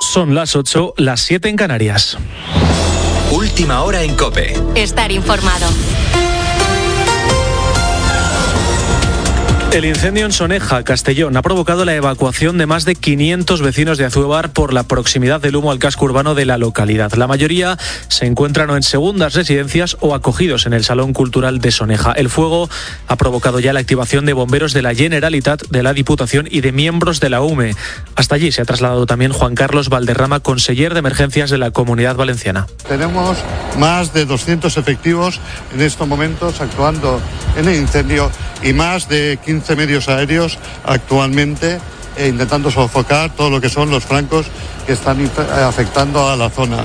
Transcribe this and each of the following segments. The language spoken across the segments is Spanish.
Son las 8, las 7 en Canarias. Última hora en COPE. Estar informado. El incendio en Soneja, Castellón, ha provocado la evacuación de más de 500 vecinos de Azuebar por la proximidad del humo al casco urbano de la localidad. La mayoría se encuentran o en segundas residencias o acogidos en el Salón Cultural de Soneja. El fuego ha provocado ya la activación de bomberos de la Generalitat, de la Diputación y de miembros de la UME. Hasta allí se ha trasladado también Juan Carlos Valderrama, conseller de Emergencias de la Comunidad Valenciana. Tenemos más de 200 efectivos en estos momentos actuando en el incendio y más de 15 medios aéreos actualmente intentando sofocar todo lo que son los flancos que están afectando a la zona.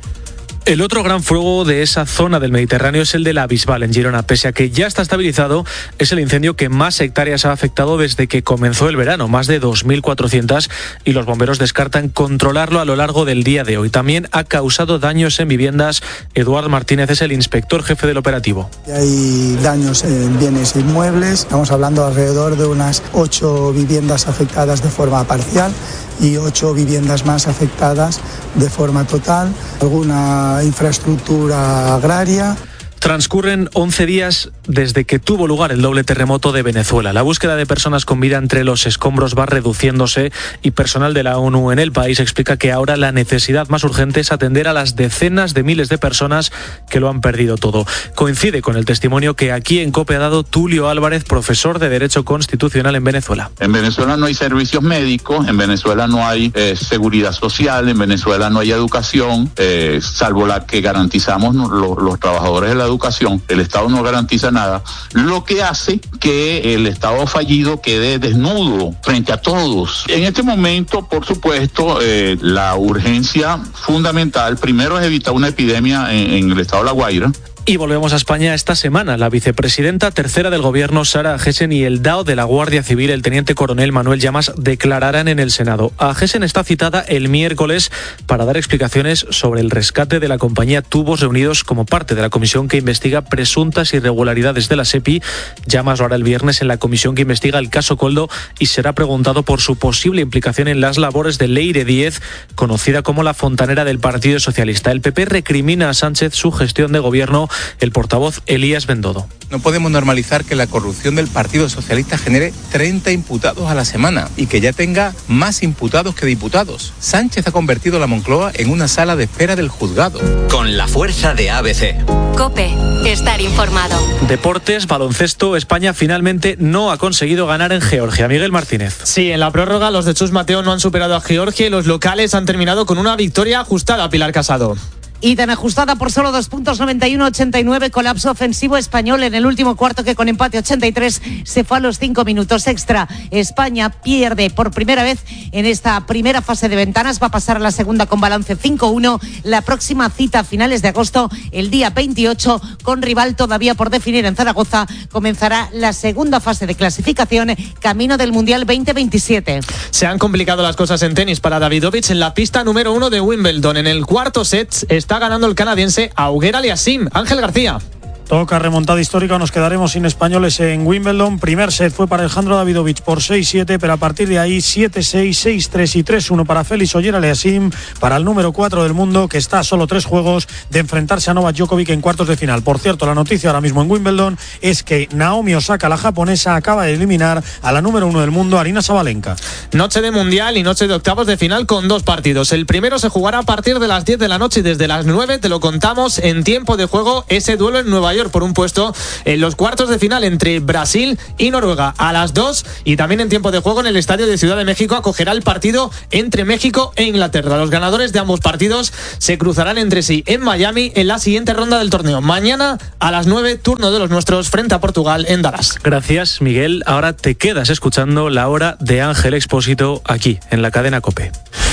El otro gran fuego de esa zona del Mediterráneo es el de la Bisbal, en Girona. Pese a que ya está estabilizado, es el incendio que más hectáreas ha afectado desde que comenzó el verano, más de 2.400, y los bomberos descartan controlarlo a lo largo del día de hoy. También ha causado daños en viviendas. Eduard Martínez es el inspector jefe del operativo. Hay daños en bienes inmuebles, estamos hablando alrededor de unas 8 viviendas afectadas de forma parcial y 8 viviendas más afectadas de forma total, alguna infraestructura agraria. Transcurren 11 días desde que tuvo lugar el doble terremoto de Venezuela. La búsqueda de personas con vida entre los escombros va reduciéndose y personal de la ONU en el país explica que ahora la necesidad más urgente es atender a las decenas de miles de personas que lo han perdido todo. Coincide con el testimonio que aquí en COPE ha dado Tulio Álvarez, profesor de Derecho Constitucional en Venezuela. En Venezuela no hay servicios médicos, en Venezuela no hay seguridad social, en Venezuela no hay educación, salvo la que garantizamos los trabajadores de la educación. El Estado no garantiza nada, lo que hace que el Estado fallido quede desnudo frente a todos. En este momento, por supuesto, la urgencia fundamental primero es evitar una epidemia en el estado de La Guaira. Y volvemos a España esta semana. La vicepresidenta tercera del Gobierno, Sara Agesen, y el DAO de la Guardia Civil, el teniente coronel Manuel Llamas, declararán en el Senado. Agesen está citada el miércoles para dar explicaciones sobre el rescate de la compañía Tubos Reunidos como parte de la comisión que investiga presuntas irregularidades de la SEPI. Llamas lo hará el viernes en la comisión que investiga el caso Coldo y será preguntado por su posible implicación en las labores de Leire Díez, conocida como la fontanera del Partido Socialista. El PP recrimina a Sánchez su gestión de gobierno. El portavoz Elías Bendodo. No podemos normalizar que la corrupción del Partido Socialista genere 30 imputados a la semana y que ya tenga más imputados que diputados. Sánchez ha convertido a la Moncloa en una sala de espera del juzgado. Con la fuerza de ABC. COPE. Estar informado. Deportes, baloncesto. España finalmente no ha conseguido ganar en Georgia. Miguel Martínez. Sí, en la prórroga los de Chus Mateo no han superado a Georgia y los locales han terminado con una victoria ajustada. Pilar Casado. Y tan ajustada por solo 2 puntos, 91-89, colapso ofensivo español en el último cuarto que con empate 83 se fue a los 5 minutos extra. España pierde por primera vez en esta primera fase de ventanas, va a pasar a la segunda con balance 5-1. La próxima cita a finales de agosto, el día 28, con rival todavía por definir en Zaragoza, comenzará la segunda fase de clasificación, camino del Mundial 2027. Se han complicado las cosas en tenis para Davidovich en la pista número 1 de Wimbledon. En el cuarto set está ganando el canadiense Auger Aliassime. Ángel García. Toca remontada histórica, nos quedaremos sin españoles en Wimbledon. Primer set fue para Alejandro Davidovich por 6-7, pero a partir de ahí 7-6, 6-3 y 3-1 para Félix Auger-Aliassime, para el número 4 del mundo, que está a solo 3 juegos de enfrentarse a Novak Djokovic en cuartos de final. Por cierto, la noticia ahora mismo en Wimbledon es que Naomi Osaka, la japonesa, acaba de eliminar a la número 1 del mundo, Aryna Sabalenka. Noche de Mundial y noche de octavos de final con 2 partidos. El primero se jugará a partir de las 10 de la noche y desde las 9 te lo contamos en tiempo de juego, ese duelo en Nueva York por un puesto en los cuartos de final entre Brasil y Noruega a las 2, y también en tiempo de juego en el estadio de Ciudad de México acogerá el partido entre México e Inglaterra. Los ganadores de ambos partidos se cruzarán entre sí en Miami en la siguiente ronda del torneo. Mañana a las 9, turno de los nuestros frente a Portugal en Dallas. Gracias, Miguel. Ahora te quedas escuchando la hora de Ángel Expósito aquí en la cadena COPE.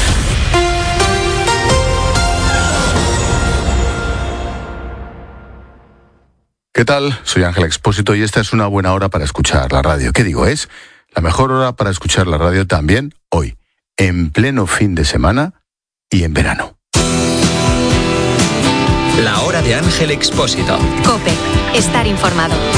¿Qué tal? Soy Ángel Expósito y esta es una buena hora para escuchar la radio. ¿Qué digo? Es la mejor hora para escuchar la radio también hoy, en pleno fin de semana y en verano. La hora de Ángel Expósito. COPE. Estar informado.